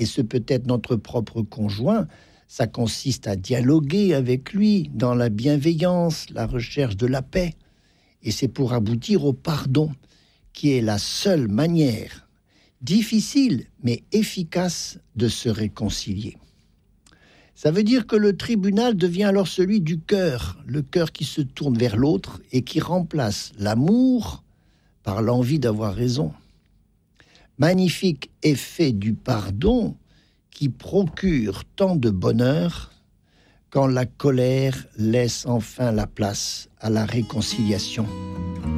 et ce peut être notre propre conjoint, ça consiste à dialoguer avec lui dans la bienveillance, la recherche de la paix. Et c'est pour aboutir au pardon, qui est la seule manière, difficile mais efficace, de se réconcilier. Ça veut dire que le tribunal devient alors celui du cœur, le cœur qui se tourne vers l'autre et qui remplace l'amour par l'envie d'avoir raison. Magnifique effet du pardon qui procure tant de bonheur quand la colère laisse enfin la place à la réconciliation.